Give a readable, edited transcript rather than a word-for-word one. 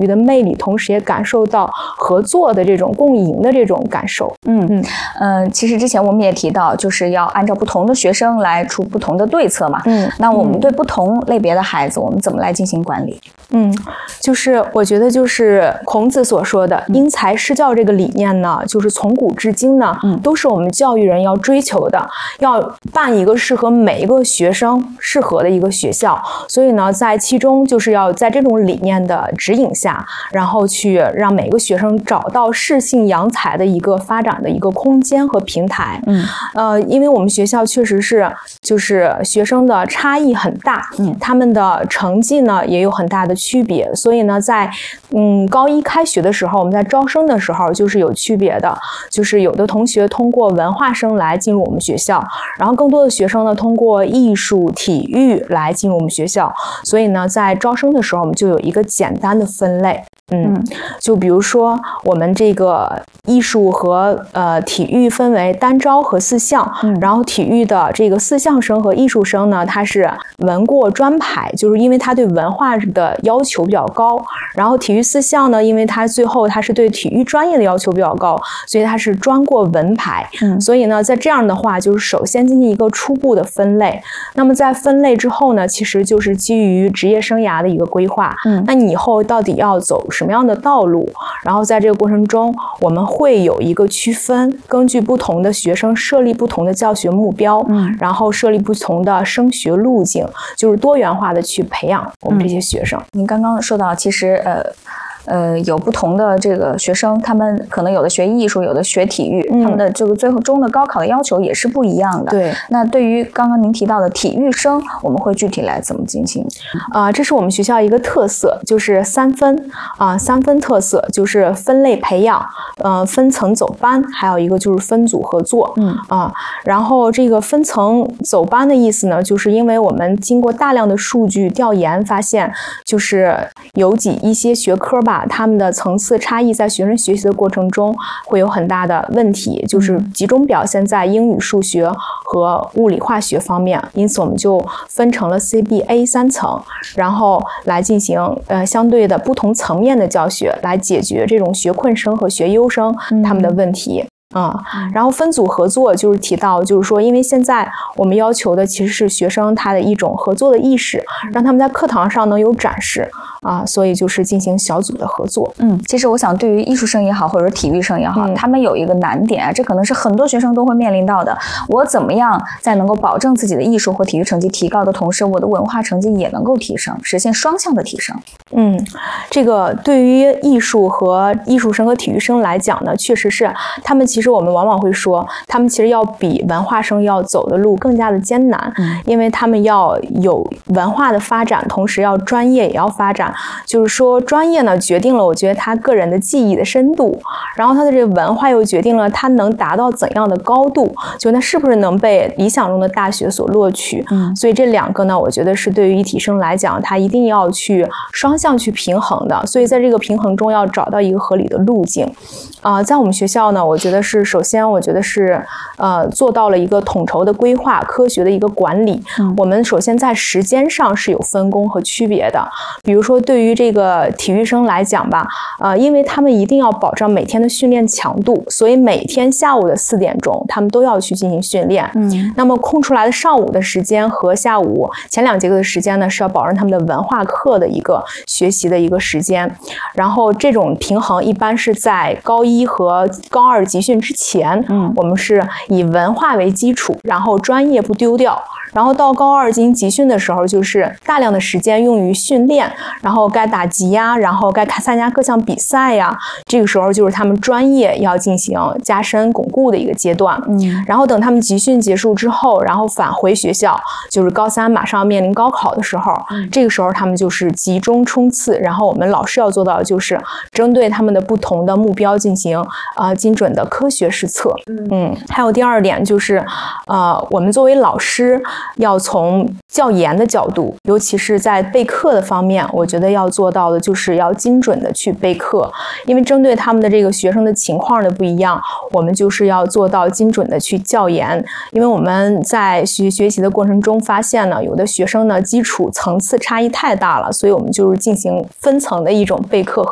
育的魅力，同时也感受到合作的这种共赢的这种感受。 其实之前我们也提到，就是要按照不同的学生来出不同的对策嘛。那我们对不同类别的孩子，我们怎么来进行管理？ 就是我觉得就是孔子所说的因材施教这个理念呢，就是从古至今呢，都是我们教育人要追求的，要办一个适合每一个学生适合的一个学校。所以呢，在其中就是要在这种理念的指引下，然后去让每个学生找到适性扬才的一个发展的一个空间和平台。因为我们学校确实是就是学生的差异很大，他们的成绩呢也有很大的区别，所以呢，在高一开学的时候，我们在招生的时候就是有区别的，就是有的同学通过文化生来进入我们学校，然后更多的学生呢通过艺术、体育来进入我们学校，所以呢，在招生的时候我们就有一个简单的分类。就比如说我们这个艺术和体育分为单招和四项，然后体育的这个四项生和艺术生呢，它是文过专排，就是因为它对文化的要求比较高，然后体育四项呢，因为它最后它是对体育专业的要求比较高，所以它是专过文排。所以呢，在这样的话，就是首先进行一个初步的分类，那么在分类之后呢，其实就是基于职业生涯的一个规划。那你以后到底要走什么样的道路，然后在这个过程中我们会有一个区分，根据不同的学生设立不同的教学目标，然后设立不同的升学路径，就是多元化的去培养我们这些学生。 您刚刚说到其实有不同的这个学生，他们可能有的学艺术，有的学体育，他们的这个最终的高考的要求也是不一样的。 对， 那对于刚刚您提到的体育生，我们会具体来怎么进行？ 这是我们学校一个特色，就是三分特色，就是分类培养，分层走班，还有一个就是分组合作。然后这个分层走班的意思呢，就是因为我们经过大量的数据调研发现，就是有一些学科吧，他们的层次差异在学生学习的过程中会有很大的问题，就是集中表现在英语、数学和物理化学方面，因此我们就分成了 CBA 3层，然后来进行相对的不同层面的教学，来解决这种学困生和学优生他们的问题。然后分组合作就是提到，就是说，因为现在我们要求的其实是学生他的一种合作的意识，让他们在课堂上能有展示所以就是进行小组的合作。 其实我想对于艺术生也好，或者体育生也好，他们有一个难点，这可能是很多学生都会面临到的。我怎么样在能够保证自己的艺术或体育成绩提高的同时，我的文化成绩也能够提升，实现双向的提升？ 这个对于艺术生和体育生来讲呢，确实是他们其实我们往往会说，他们其实要比文化生要走的路更加的艰难，因为他们要有文化的发展，同时要专业也要发展。就是说专业呢决定了我觉得他个人的技艺的深度，然后他的这个文化又决定了他能达到怎样的高度，就他是不是能被理想中的大学所录取。所以这两个呢，我觉得是对于艺体生来讲，他一定要去双向去平衡的，所以在这个平衡中要找到一个合理的路径。在我们学校呢，我觉得是首先我觉得是做到了一个统筹的规划，科学的一个管理。我们首先在时间上是有分工和区别的，比如说对于这个体育生来讲吧，因为他们一定要保证每天的训练强度，所以每天下午的4点钟他们都要去进行训练。那么空出来的上午的时间和下午前2节课的时间呢，是要保证他们的文化课的一个学习的一个时间。然后这种平衡一般是在高1和高2集训之前，我们是以文化为基础，然后专业不丢掉，然后到高2进行集训的时候，就是大量的时间用于训练，然后该打级呀，然后该参加各项比赛呀，这个时候就是他们专业要进行加深巩固的一个阶段。然后等他们集训结束之后，然后返回学校，就是高3马上要面临高考的时候，这个时候他们就是集中冲刺，然后我们老师要做到的就是针对他们的不同的目标进行精准的科学施策。还有第2点就是我们作为老师要从教研的角度，尤其是在备课的方面，我觉得要做到的就是要精准的去备课，因为针对他们的这个学生的情况的不一样，我们就是要做到精准的去教研。因为我们在学习的过程中发现呢，有的学生呢基础层次差异太大了，所以我们就是进行分层的一种备课